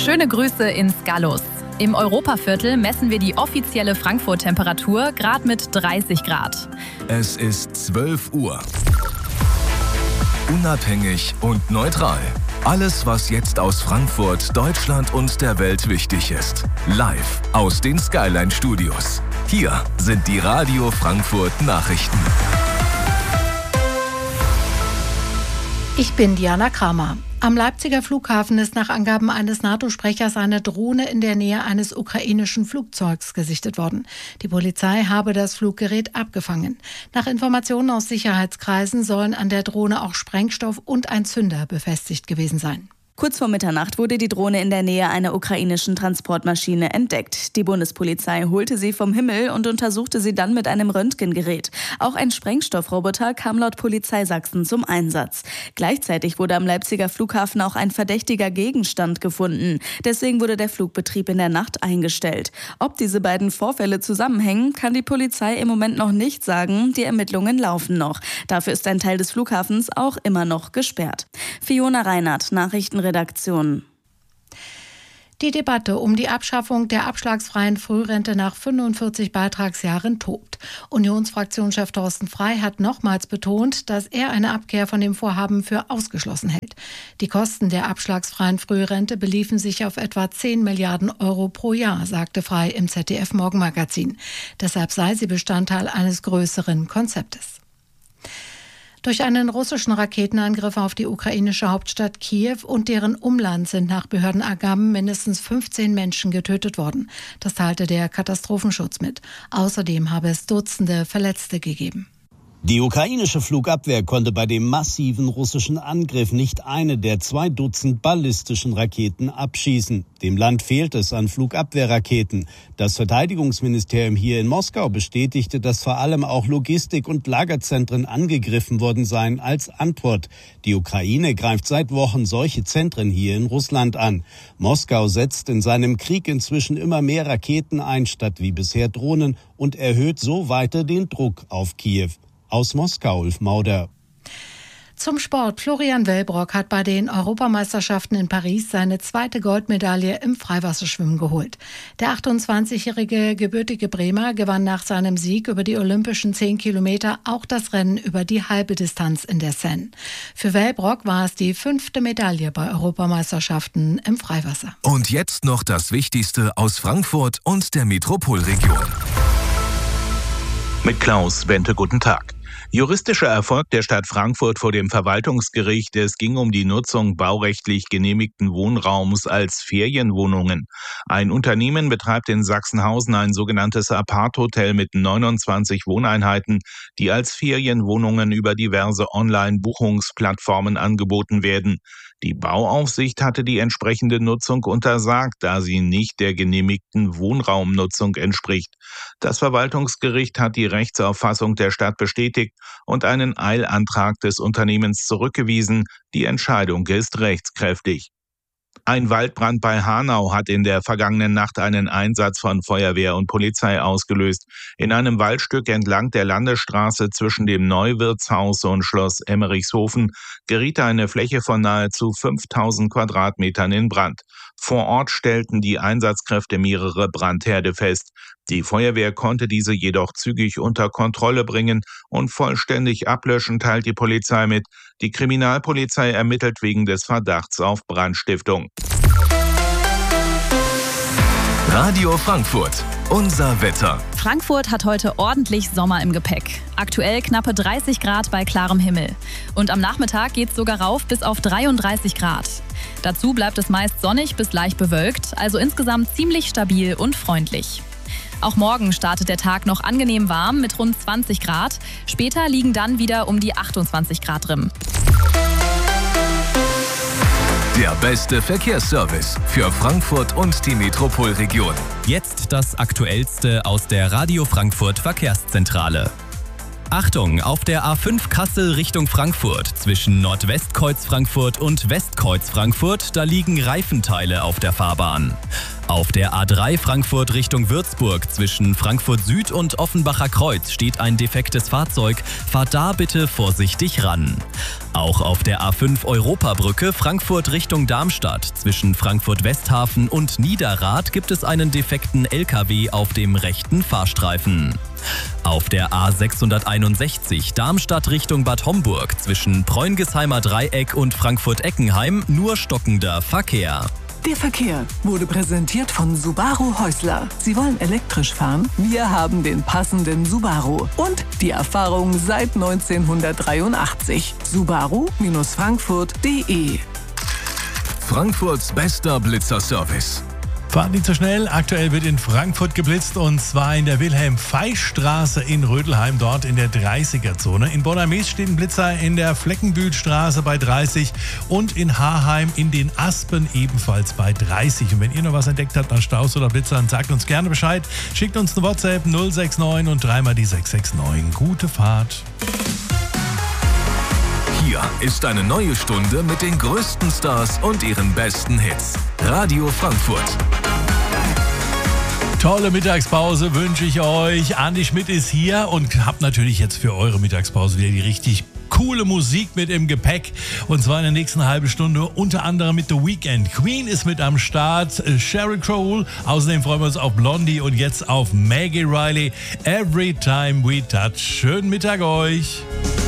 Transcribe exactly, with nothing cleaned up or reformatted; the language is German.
Schöne Grüße ins Gallus. Im Europaviertel messen wir die offizielle Frankfurt-Temperatur gerade mit dreißig Grad. Es ist zwölf Uhr. Unabhängig und neutral. Alles, was jetzt aus Frankfurt, Deutschland und der Welt wichtig ist. Live aus den Skyline Studios. Hier sind die Radio Frankfurt Nachrichten. Ich bin Diana Kramer. Am Leipziger Flughafen ist nach Angaben eines NATO-Sprechers eine Drohne in der Nähe eines ukrainischen Flugzeugs gesichtet worden. Die Polizei habe das Fluggerät abgefangen. Nach Informationen aus Sicherheitskreisen sollen an der Drohne auch Sprengstoff und ein Zünder befestigt gewesen sein. Kurz vor Mitternacht wurde die Drohne in der Nähe einer ukrainischen Transportmaschine entdeckt. Die Bundespolizei holte sie vom Himmel und untersuchte sie dann mit einem Röntgengerät. Auch ein Sprengstoffroboter kam laut Polizei Sachsen zum Einsatz. Gleichzeitig wurde am Leipziger Flughafen auch ein verdächtiger Gegenstand gefunden. Deswegen wurde der Flugbetrieb in der Nacht eingestellt. Ob diese beiden Vorfälle zusammenhängen, kann die Polizei im Moment noch nicht sagen. Die Ermittlungen laufen noch. Dafür ist ein Teil des Flughafens auch immer noch gesperrt. Fiona Reinhardt, Nachrichtenredaktion. Redaktion. Die Debatte um die Abschaffung der abschlagsfreien Frührente nach fünfundvierzig Beitragsjahren tobt. Unionsfraktionschef Thorsten Frey hat nochmals betont, dass er eine Abkehr von dem Vorhaben für ausgeschlossen hält. Die Kosten der abschlagsfreien Frührente beliefen sich auf etwa zehn Milliarden Euro pro Jahr, sagte Frey im Z D F-Morgenmagazin. Deshalb sei sie Bestandteil eines größeren Konzeptes. Durch einen russischen Raketenangriff auf die ukrainische Hauptstadt Kiew und deren Umland sind nach Behördenangaben mindestens fünfzehn Menschen getötet worden. Das teilte der Katastrophenschutz mit. Außerdem habe es Dutzende Verletzte gegeben. Die ukrainische Flugabwehr konnte bei dem massiven russischen Angriff nicht eine der zwei Dutzend ballistischen Raketen abschießen. Dem Land fehlt es an Flugabwehrraketen. Das Verteidigungsministerium hier in Moskau bestätigte, dass vor allem auch Logistik- und Lagerzentren angegriffen worden seien als Antwort. Die Ukraine greift seit Wochen solche Zentren hier in Russland an. Moskau setzt in seinem Krieg inzwischen immer mehr Raketen ein, statt wie bisher Drohnen, und erhöht so weiter den Druck auf Kiew. Aus Moskau, Ulf Mauder. Zum Sport. Florian Wellbrock hat bei den Europameisterschaften in Paris seine zweite Goldmedaille im Freiwasserschwimmen geholt. Der achtundzwanzigjährige gebürtige Bremer gewann nach seinem Sieg über die olympischen zehn Kilometer auch das Rennen über die halbe Distanz in der Seine. Für Wellbrock war es die fünfte Medaille bei Europameisterschaften im Freiwasser. Und jetzt noch das Wichtigste aus Frankfurt und der Metropolregion. Mit Klaus Bente, guten Tag. Juristischer Erfolg der Stadt Frankfurt vor dem Verwaltungsgericht. Es ging um die Nutzung baurechtlich genehmigten Wohnraums als Ferienwohnungen. Ein Unternehmen betreibt in Sachsenhausen ein sogenanntes Apart-Hotel mit neunundzwanzig Wohneinheiten, die als Ferienwohnungen über diverse Online-Buchungsplattformen angeboten werden. Die Bauaufsicht hatte die entsprechende Nutzung untersagt, da sie nicht der genehmigten Wohnraumnutzung entspricht. Das Verwaltungsgericht hat die Rechtsauffassung der Stadt bestätigt und einen Eilantrag des Unternehmens zurückgewiesen. Die Entscheidung ist rechtskräftig. Ein Waldbrand bei Hanau hat in der vergangenen Nacht einen Einsatz von Feuerwehr und Polizei ausgelöst. In einem Waldstück entlang der Landesstraße zwischen dem Neuwirtshaus und Schloss Emmerichshofen geriet eine Fläche von nahezu fünftausend Quadratmetern in Brand. Vor Ort stellten die Einsatzkräfte mehrere Brandherde fest. Die Feuerwehr konnte diese jedoch zügig unter Kontrolle bringen und vollständig ablöschen, teilt die Polizei mit. Die Kriminalpolizei ermittelt wegen des Verdachts auf Brandstiftung. Radio Frankfurt, unser Wetter. Frankfurt hat heute ordentlich Sommer im Gepäck. Aktuell knappe dreißig Grad bei klarem Himmel. Und am Nachmittag geht es sogar rauf bis auf dreiunddreißig Grad. Dazu bleibt es meist sonnig bis leicht bewölkt, also insgesamt ziemlich stabil und freundlich. Auch morgen startet der Tag noch angenehm warm mit rund zwanzig Grad. Später liegen dann wieder um die achtundzwanzig Grad drin. Der beste Verkehrsservice für Frankfurt und die Metropolregion. Jetzt das Aktuellste aus der Radio Frankfurt Verkehrszentrale. Achtung, auf der A fünf Kassel Richtung Frankfurt zwischen Nordwestkreuz Frankfurt und Westkreuz Frankfurt, da liegen Reifenteile auf der Fahrbahn. Auf der A drei Frankfurt Richtung Würzburg zwischen Frankfurt Süd und Offenbacher Kreuz steht ein defektes Fahrzeug. Fahrt da bitte vorsichtig ran. Auch auf der A fünf Europabrücke Frankfurt Richtung Darmstadt zwischen Frankfurt Westhafen und Niederrad gibt es einen defekten L K W auf dem rechten Fahrstreifen. Auf der A sechshunderteinundsechzig Darmstadt Richtung Bad Homburg zwischen Preungesheimer Dreieck und Frankfurt-Eckenheim nur stockender Verkehr. Der Verkehr wurde präsentiert von Subaru Häusler. Sie wollen elektrisch fahren? Wir haben den passenden Subaru und die Erfahrung seit neunzehnhundertdreiundachtzig. Subaru Frankfurt punkt de. Frankfurts bester Blitzerservice. Fahrt nicht so schnell. Aktuell wird in Frankfurt geblitzt und zwar in der Wilhelm-Feisch-Straße in Rödelheim, dort in der dreißiger-Zone. In Bonn-am-Mees steht ein Blitzer in der Fleckenbühlstraße bei dreißig und in Haarheim in den Aspen ebenfalls bei dreißig. Und wenn ihr noch was entdeckt habt an Staus oder Blitzern, sagt uns gerne Bescheid. Schickt uns eine WhatsApp null sechs neun und dreimal die sechs sechs neun. Gute Fahrt. Hier ist eine neue Stunde mit den größten Stars und ihren besten Hits. Radio Frankfurt. Tolle Mittagspause wünsche ich euch. Andi Schmidt ist hier und habt natürlich jetzt für eure Mittagspause wieder die richtig coole Musik mit im Gepäck. Und zwar in der nächsten halben Stunde unter anderem mit The Weeknd. Queen ist mit am Start, Sheryl Crow. Außerdem freuen wir uns auf Blondie und jetzt auf Maggie Riley. Every Time We Touch. Schönen Mittag euch.